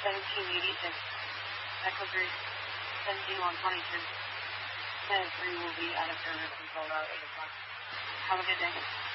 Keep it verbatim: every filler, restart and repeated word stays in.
seventeen eighty-six. Echo three, seventeen one twenty-two. Planet three will be out of service until about eight o'clock. Have a good day.